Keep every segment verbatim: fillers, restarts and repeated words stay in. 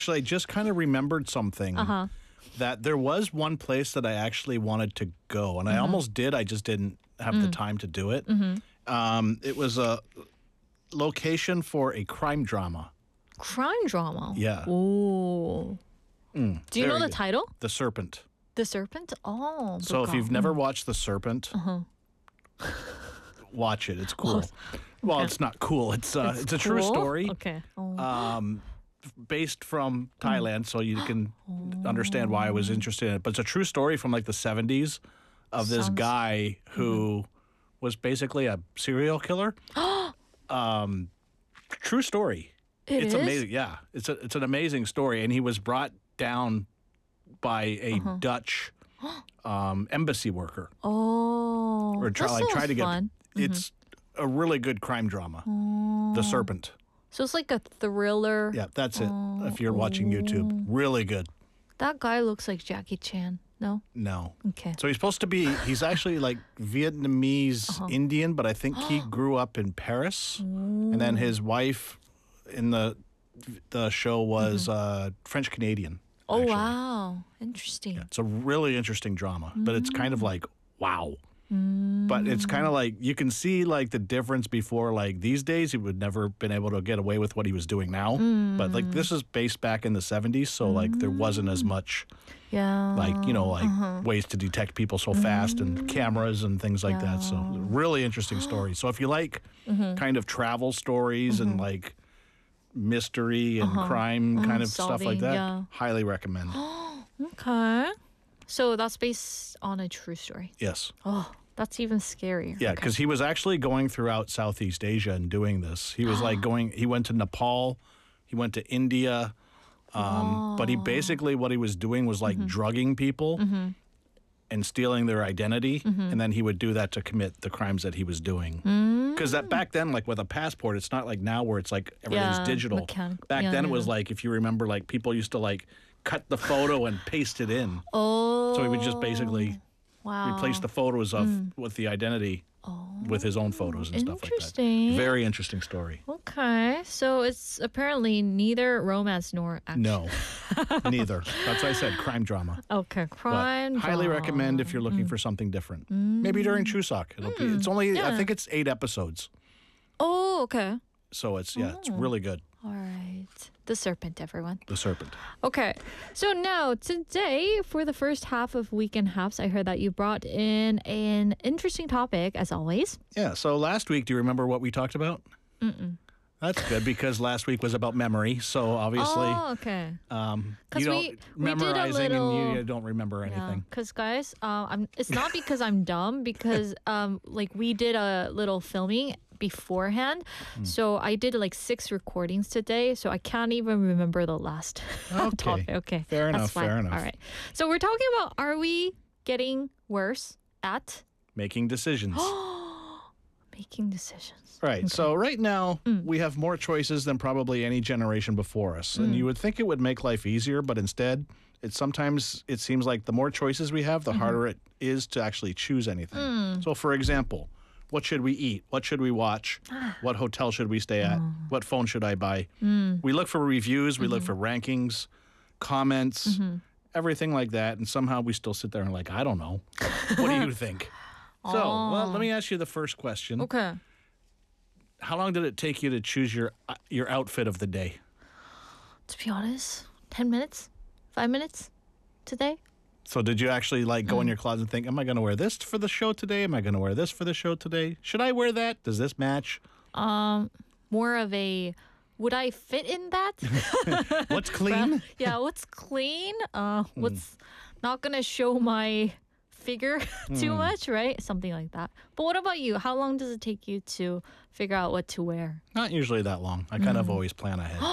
Actually, I just kind of remembered something. Uh-huh. That there was one place that I actually wanted to go, and I almost did. I just didn't have the time to do it. Um, it was a location for a crime drama. Crime drama. Yeah. Ooh. Do you very know the good. title? The Serpent. The Serpent? Oh. So if 그럴까? you've never watched The Serpent, watch it. It's cool. Well, it's not cool. It's uh, it's, a true Cool? story. Okay. Oh. Um, based from Thailand, so you can understand why I was interested in it. But it's a true story from like the seventies of this Sounds- guy who was basically a serial killer. um, true story. It it's is? amazing. Yeah, it's a it's an amazing story, and he was brought down by a Uh-huh. Dutch um, embassy worker, Oh. or try, that like try sounds to get. fun. It's a really good crime drama. The Serpent. So it's like a thriller. Yeah, that's it. If you're watching YouTube, really good. That guy looks like Jackie Chan. No? No. Okay. So he's supposed to be, he's actually like Vietnamese Uh-huh. Indian, but I think he grew up in Paris. And then his wife in the the show was uh, French Canadian. Mm-hmm. Oh, actually. wow. Interesting. It's a really interesting drama, but it's kind Mm. of like, wow. But it's kind of like, you can see like the difference before, like these days, he would never been able to get away with what he was doing now. But like this is based back in the seventies, so like there wasn't as much Yeah. like, you know, like Uh-huh. ways to detect people so fast and cameras and things like that. So really interesting story. So if you like Mm-hmm. kind of travel stories and like mystery and crime kind of stuff like Uh-huh. Solving, that, yeah. highly recommend. Okay. So that's based on a true story. Yes. Oh, that's even scarier. Yeah, because he was actually going throughout Southeast Asia and doing this. He was like going, he went to Nepal, he went to India, um, but he basically, what he was doing was like drugging people and stealing their identity, and then he would do that to commit the crimes that he was doing. Because that back then, like with a passport, it's not like now where it's like everything's Yeah, digital. mechanic- Back yeah, then, it yeah. was like, if you remember, like people used to like cut the photo and paste it in. Oh. So he would just basically wow. replace the photos of with the identity with his own photos and stuff like that. Interesting. Very interesting story. Okay. So it's apparently neither romance nor action. No, neither. That's why I said crime drama. Okay. But Crime. highly drama. recommend if you're looking for something different. Maybe during Chuseok. It'll be. It's only. I yeah. think it's eight episodes. Oh, okay. So it's yeah. It's really good. All right. The Serpent, everyone. The Serpent. Okay. So now, today, for the first half of Weekend Halves, I heard that you brought in an interesting topic, as always. Yeah. So last week, do you remember what we talked about? Mm-mm. That's good because last week was about memory. So obviously, Oh, okay. um, 'Cause you don't we- we did a memorizing and little- you, you don't remember anything. Because, guys, uh, I'm, it's not because I'm dumb, because um, like we did a little filming beforehand. Hmm. So I did like six recordings today. So I can't even remember the last Okay. topic. Okay. Fair that's enough, fine. fair enough. All right. So we're talking about, are we getting worse at Making decisions. making decisions? Right. So right now Mm. we have more choices than probably any generation before us. Mm. And you would think it would make life easier, but instead it sometimes it seems like the more choices we have, the Mm-hmm. harder it is to actually choose anything. Mm. So for example, what should we eat? What should we watch? Ah. What hotel should we stay at? Oh. What phone should I buy? Mm. We look for reviews, we Mm-hmm. look for rankings, comments, everything like that, and somehow we still sit there and like, I don't know. What do you think? So, well, let me ask you the first question. Okay. How long did it take you to choose your uh, your outfit of the day? To be honest, ten minutes? Five minutes today? So did you actually like Mm. go in your closet and think, am I going to wear this for the show today? Am I going to wear this for the show today? Should I wear that? Does this match? Um, more of a, would I fit in that? What's clean? Yeah, what's clean? Uh, Hmm. what's not gonna show my figure too Hmm. much, right? Something like that. But what about you? How long does it take you to figure out what to wear? Not usually that long. I kind of Mm. always plan ahead.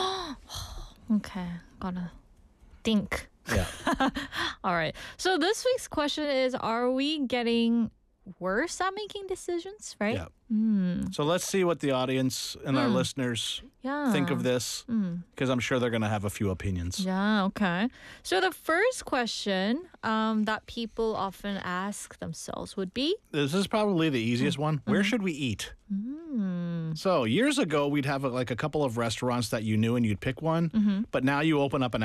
Okay, gotta think. Yeah. All right. So this week's question is: are we getting worse at making decisions? Right? Yeah. Mm. So let's see what the audience and our listeners Yeah. think of this, Mm. because I'm sure they're going to have a few opinions. Yeah, okay. So the first question um, that people often ask themselves would be, This is probably the easiest one. Where should we eat? So years ago, we'd have like a couple of restaurants that you knew and you'd pick one, but now you open up an